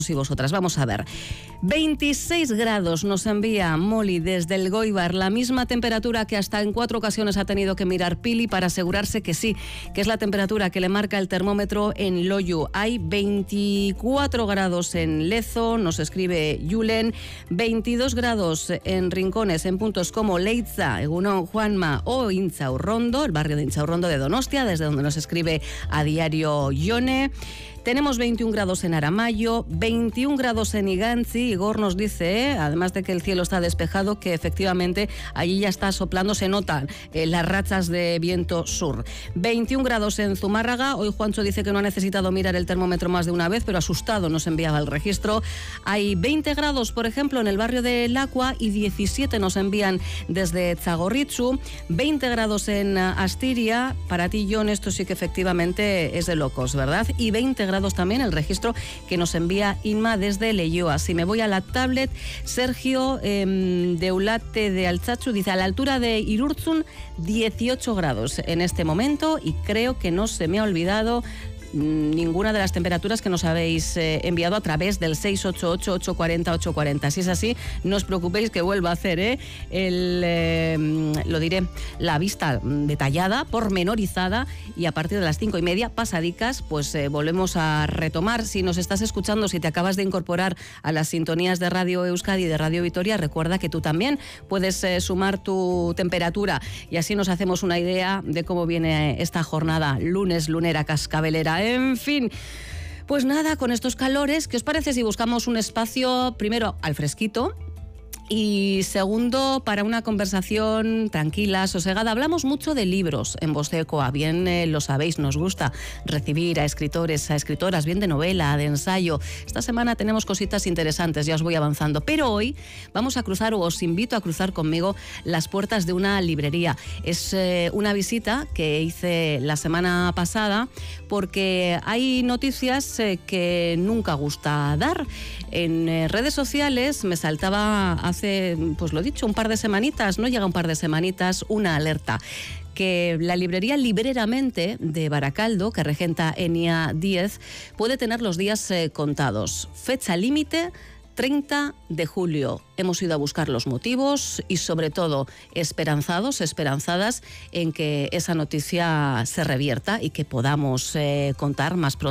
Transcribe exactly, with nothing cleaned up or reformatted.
y vosotras. Vamos a ver. veintiséis grados nos envía Molly desde el Goibar, la misma temperatura que hasta en cuatro ocasiones ha tenido que mirar Pili para asegurarse que sí, que es la temperatura que le marca el termómetro en Loiu. Hay veinticuatro grados en Lezo, nos escribe Julen, veintidós grados en rincones, en puntos como Leitza, Egunon, Juanma o Intxaurrondo, el barrio de Intxaurrondo de Donostia, desde donde nos escribe a diario Yone. Tenemos veintiún grados en Aramayo, veintiún grados en Igantzi. Igor nos dice, ¿eh? además de que el cielo está despejado, que efectivamente allí ya está soplando, se notan eh, las rachas de viento sur. veintiún grados en Zumárraga. Hoy Juancho dice que no ha necesitado mirar el termómetro más de una vez, pero asustado nos enviaba el registro. Hay veinte grados, por ejemplo, en el barrio de Lacua y diecisiete nos envían desde Txagorritxu. veinte grados en Astiria. Para ti, John, esto sí que efectivamente es de locos, ¿verdad? Y veinte grados también el registro que nos envía Inma desde Leioa. Si me voy a la tablet, Sergio eh, de Eulate de Altsasu dice, a la altura de Irurzun, dieciocho grados en este momento, y creo que no se me ha olvidado ninguna de las temperaturas que nos habéis eh, enviado a través del seis ocho ocho, ocho cuatro cero, ocho cuatro cero. Si es así, no os preocupéis que vuelvo a hacer ¿eh? el, eh, lo diré, la vista detallada, pormenorizada, y a partir de las cinco y media, pasadicas, pues eh, volvemos a retomar. Si nos estás escuchando, si te acabas de incorporar a las sintonías de Radio Euskadi y de Radio Vitoria, recuerda que tú también puedes eh, sumar tu temperatura y así nos hacemos una idea de cómo viene esta jornada lunes, lunera, cascabelera. En fin, pues nada, con estos calores, ¿qué os parece si buscamos un espacio, primero, al fresquito? Y segundo, para una conversación tranquila, sosegada. Hablamos mucho de libros en Voz de Ecoa, bien eh, lo sabéis, nos gusta recibir a escritores, a escritoras, bien de novela, de ensayo. Esta semana tenemos cositas interesantes, ya os voy avanzando. Pero hoy vamos a cruzar, o os invito a cruzar conmigo, las puertas de una librería. Es eh, una visita que hice la semana pasada porque hay noticias eh, que nunca gusta dar. En eh, redes sociales me saltaba hace Hace, pues lo dicho, un par de semanitas, no llega un par de semanitas, una alerta que la librería Libreramente de Baracaldo, que regenta Enia Díez, puede tener los días eh, contados. Fecha límite, treinta de julio. Hemos ido a buscar los motivos y sobre todo esperanzados, esperanzadas en que esa noticia se revierta y que podamos eh, contar más pronto